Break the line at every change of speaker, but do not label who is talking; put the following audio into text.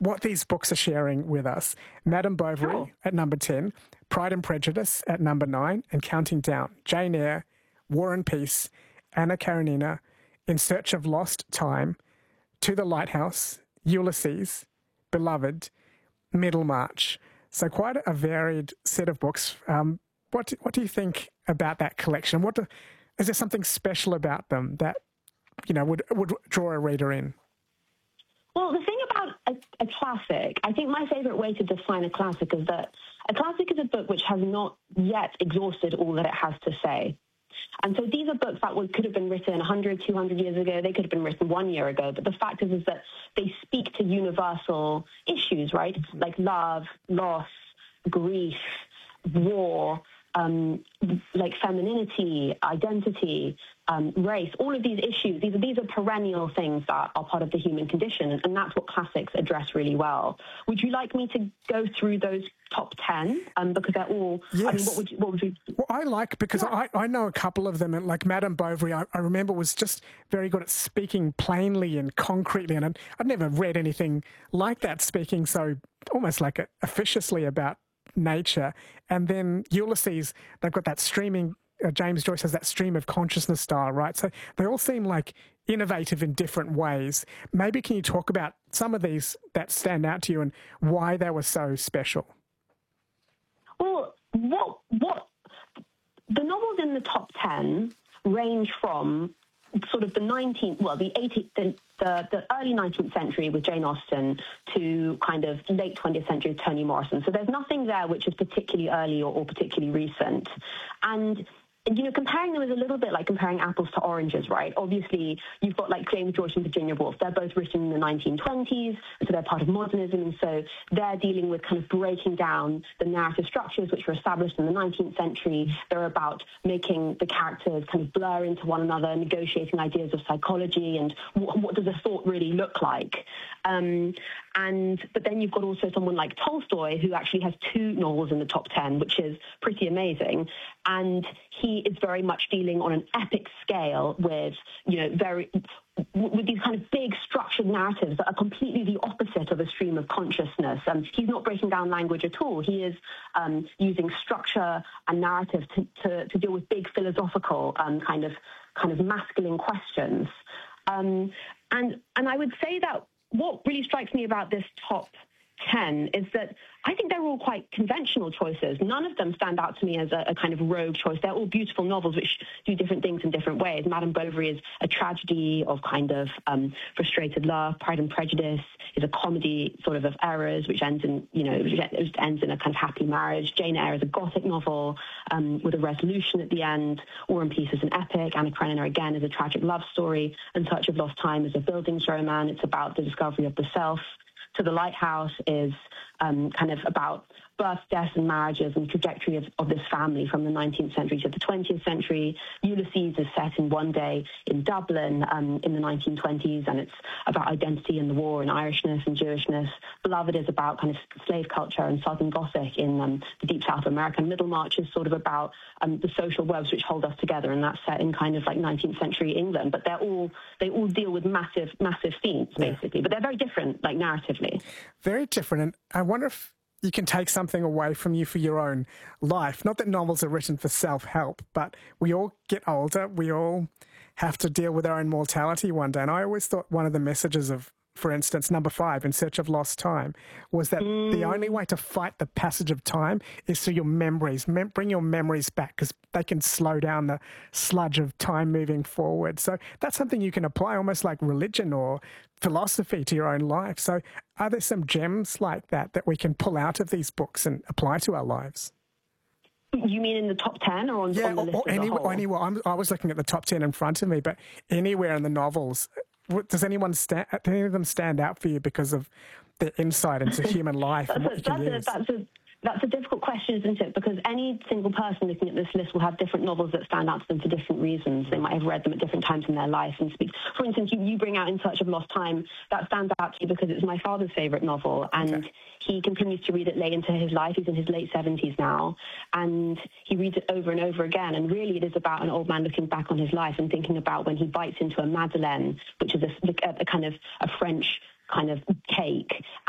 what these books are sharing with us. Madame Bovary
Sure.
at number 10, Pride and Prejudice at number 9, and counting down. Jane Eyre, War and Peace, Anna Karenina, In Search of Lost Time, To the Lighthouse, Ulysses, Beloved, Middlemarch. So quite a varied set of books. What do you think about that collection? Is there something special about them that would draw a reader in?
Well, the thing about a classic, I think my favorite way to define a classic is that a classic is a book which has not yet exhausted all that it has to say. And so these are books that could have been written 100, 200 years ago. They could have been written 1 year ago. But the fact is that they speak to universal issues, right? Like love, loss, grief, war, like femininity, identity, race, all of these issues, these are perennial things that are part of the human condition, and that's what classics address really well. Would you like me to go through those top 10? Because they're all,
yes.
I mean, what would you...
Well, I like, because I know a couple of them, and like Madame Bovary, I remember was just very good at speaking plainly and concretely, and I'd never read anything like that, speaking so almost like officiously about nature. And then Ulysses, they've got that streaming, James Joyce has that stream of consciousness style, right? So they all seem like innovative in different ways. Maybe can you talk about some of these that stand out to you and why they were so special?
Well, what the novels in the top 10 range from sort of the early 19th century with Jane Austen to kind of late 20th century with Toni Morrison. So there's nothing there which is particularly early or particularly recent. And comparing them is a little bit like comparing apples to oranges, right? Obviously, you've got like James Joyce and Virginia Woolf. They're both written in the 1920s, so they're part of modernism, and so they're dealing with kind of breaking down the narrative structures which were established in the 19th century. They're about making the characters kind of blur into one another, negotiating ideas of psychology and what does a thought really look like. But then you've got also someone like Tolstoy, who actually has 2 novels in the top 10, which is pretty amazing. And he is very much dealing on an epic scale with, with these kind of big structured narratives that are completely the opposite of a stream of consciousness. He's not breaking down language at all. He is using structure and narrative to deal with big philosophical kind of masculine questions. And I would say that what really strikes me about this top 10 is that I think they're all quite conventional choices. None of them stand out to me as a kind of rogue choice. They're all beautiful novels which do different things in different ways. Madame Bovary is a tragedy of kind of frustrated love. Pride and Prejudice is a comedy sort of errors which ends in, which ends in a kind of happy marriage. Jane Eyre is a gothic novel with a resolution at the end. War and Peace is an epic. Anna Karenina, again, is a tragic love story. In Search of Lost Time is a Bildungsroman. It's about the discovery of the self. To the Lighthouse is kind of about birth, death, and marriages and trajectory of this family from the 19th century to the 20th century. Ulysses is set in one day in Dublin in the 1920s, and it's about identity and the war and Irishness and Jewishness. Beloved is about kind of slave culture and Southern Gothic in the deep South of America. And Middlemarch is sort of about the social webs which hold us together, and that's set in kind of like 19th century England. But they all deal with massive themes, basically. But they're very different, like narratively.
Very different. And I wonder if you can take something away from you for your own life. Not that novels are written for self-help, but we all get older. We all have to deal with our own mortality one day. And I always thought one of the messages of, for instance, number 5, In Search of Lost Time, was that the only way to fight the passage of time is through your memories. Bring your memories back, because they can slow down the sludge of time moving forward. So that's something you can apply almost like religion or philosophy to your own life. So are there some gems like that we can pull out of these books and apply to our live?
You mean in the top 10 or on the list
or
as a whole?
Anywhere. I was looking at the top 10 in front of me, but anywhere in the novels. Does any of them stand out for you because of their insight into human life and what you can use?
That's a difficult question, isn't it? Because any single person looking at this list will have different novels that stand out to them for different reasons. They might have read them at different times in their life and speak. For instance, you bring out In Search of Lost Time. That stands out to you because it's my father's favourite novel, and he continues to read it late into his life. He's in his late 70s now, and he reads it over and over again. And really, it is about an old man looking back on his life and thinking about when he bites into a madeleine, which is a kind of a French kind of cake,